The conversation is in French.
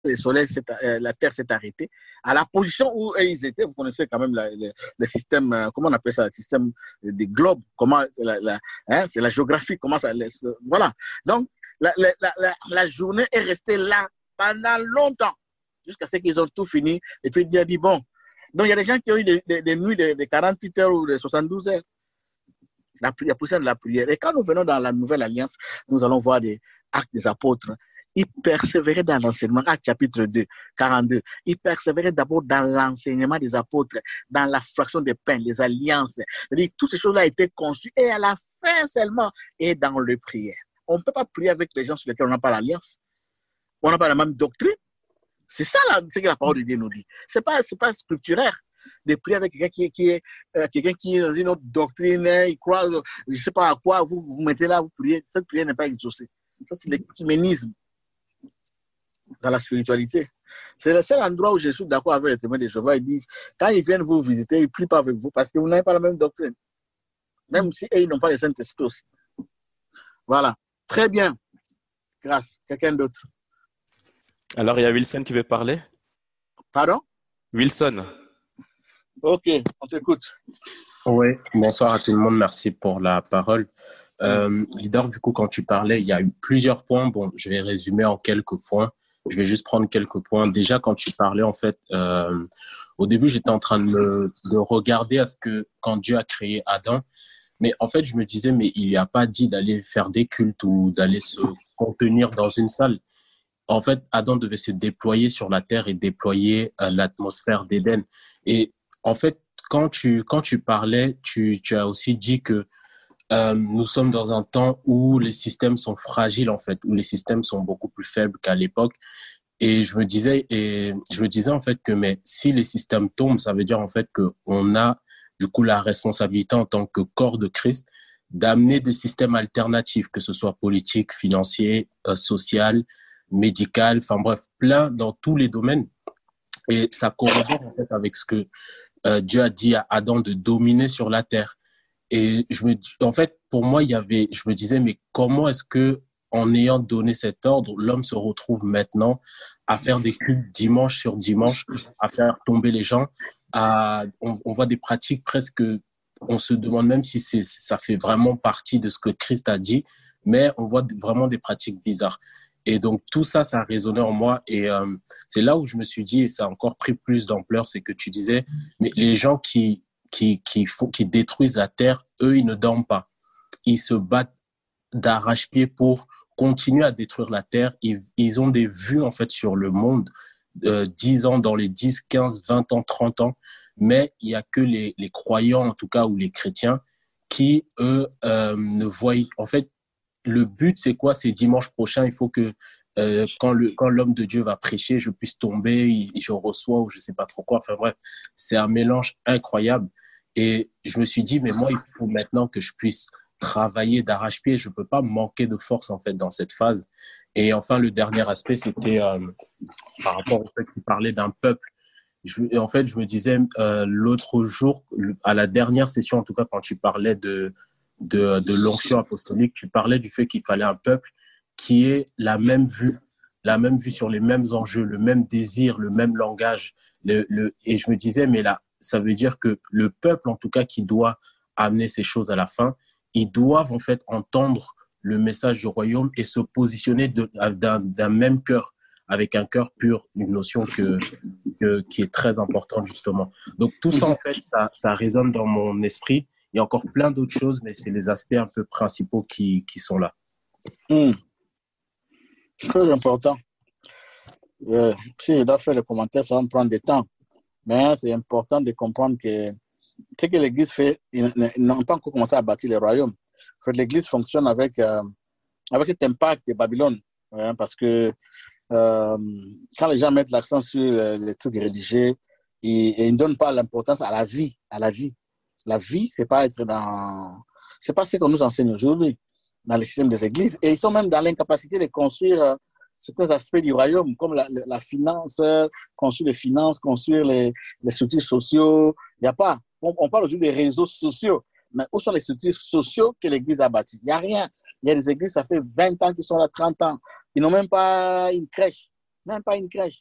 la Terre s'est arrêtée, à la position où ils étaient, vous connaissez quand même le système, comment on appelle ça, le système des globes, comment, c'est la géographie, comment ça, voilà. Donc, la journée est restée là pendant longtemps, jusqu'à ce qu'ils ont tout fini, et puis Dieu a dit, bon, donc il y a des gens qui ont eu des nuits de 48 heures ou de 72 heures, la position de la prière. Et quand nous venons dans la Nouvelle Alliance, nous allons voir des actes des apôtres. Ils persévéraient dans l'enseignement, Actes chapitre 2, 42. Ils persévéraient d'abord dans l'enseignement des apôtres, dans la fraction des pains, les alliances. C'est-à-dire, toutes ces choses-là étaient conçues et à la fin seulement, et dans le prière. On ne peut pas prier avec les gens sur lesquels on n'a pas l'alliance. On n'a pas la même doctrine. C'est ça, ce que la parole de Dieu nous dit. C'est pas structurel de prier avec quelqu'un qui est dans une autre doctrine, il croit, je ne sais pas à quoi, vous mettez là, vous priez. Cette prière n'est pas exaucée. Ça, c'est l'écuménisme dans la spiritualité. C'est le seul endroit où je suis d'accord avec les témoins de Jéhovah. Ils disent, quand ils viennent vous visiter, ils ne prient pas avec vous parce que vous n'avez pas la même doctrine. Même si ils n'ont pas les Saint-Esprit aussi. Voilà. Très bien. Grâce. Quelqu'un d'autre. Alors, il y a Wilson qui veut parler. Pardon? Wilson. Ok, on t'écoute. Oui, bonsoir à tout le monde. Merci pour la parole. Leader, du coup, quand tu parlais, il y a eu plusieurs points. Bon, je vais résumer en quelques points. Je vais juste prendre quelques points. Déjà, quand tu parlais, en fait, au début, j'étais en train de regarder à ce que quand Dieu a créé Adam, mais en fait, je me disais, mais il n'y a pas dit d'aller faire des cultes ou d'aller se contenir dans une salle. En fait, Adam devait se déployer sur la terre et déployer l'atmosphère d'Éden. Et en fait, quand tu parlais, tu as aussi dit que nous sommes dans un temps où les systèmes sont fragiles, en fait, où les systèmes sont beaucoup plus faibles qu'à l'époque. Et je me disais en fait que mais si les systèmes tombent, ça veut dire en fait que on a du coup la responsabilité en tant que corps de Christ d'amener des systèmes alternatifs, que ce soit politique, financier, social, médical, enfin bref, plein dans tous les domaines. Et ça corrobore en fait avec ce que Dieu a dit à Adam de dominer sur la terre. Et en fait, pour moi, je me disais, mais comment est-ce que, en ayant donné cet ordre, l'homme se retrouve maintenant à faire des cultes dimanche sur dimanche, à faire tomber les gens, on voit des pratiques presque, on se demande même si ça fait vraiment partie de ce que Christ a dit, mais on voit vraiment des pratiques bizarres. Et donc, tout ça, ça a résonné en moi. Et c'est là où je me suis dit, et ça a encore pris plus d'ampleur, c'est que tu disais, mais les gens qui détruisent la terre, eux, ils ne dorment pas. Ils se battent d'arrache-pied pour continuer à détruire la terre. Ils ont des vues, en fait, sur le monde, 10 ans, dans les 10, 15, 20 ans, 30 ans. Mais il n'y a que les croyants, en tout cas, ou les chrétiens, qui, eux, ne voient... En fait, le but, c'est quoi? C'est dimanche prochain, il faut que quand l'homme de Dieu va prêcher, je puisse tomber, je reçois ou je sais pas trop quoi. Enfin bref, c'est un mélange incroyable. Et je me suis dit, mais moi, il faut maintenant que je puisse travailler d'arrache-pied. Je peux pas manquer de force, en fait, dans cette phase. Et enfin, le dernier aspect, c'était par rapport au fait que tu parlais d'un peuple. En fait, je me disais l'autre jour, à la dernière session, en tout cas, quand tu parlais de l'onction apostolique, tu parlais du fait qu'il fallait un peuple qui ait la même vue sur les mêmes enjeux, le même désir, le même langage. Et je me disais, mais là, ça veut dire que le peuple, en tout cas, qui doit amener ces choses à la fin, ils doivent en fait entendre le message du royaume et se positionner d'un même cœur, avec un cœur pur, une notion qui est très importante justement. Donc tout ça, en fait, ça résonne dans mon esprit. Il y a encore plein d'autres choses, mais c'est les aspects un peu principaux qui sont là. Très important. Si je dois faire les commentaires, ça va me prendre du temps. Mais c'est important de comprendre que ce que l'Église fait, ils n'ont pas encore commencé à bâtir le royaume. En fait, l'Église fonctionne avec cet impact de Babylone. Hein, parce que quand les gens mettent l'accent sur les trucs rédigés, ils ne donnent pas l'importance à la vie. La vie, c'est pas ce qu'on nous enseigne aujourd'hui dans le système des églises. Et ils sont même dans l'incapacité de construire certains aspects du royaume, comme la finance, construire les finances, construire les structures sociaux. Il n'y a pas. On parle aujourd'hui des réseaux sociaux. Mais où sont les structures sociaux que l'église a bâties? Il n'y a rien. Il y a des églises, ça fait 20 ans qu'ils sont là, 30 ans. Ils n'ont même pas une crèche. Même pas une crèche.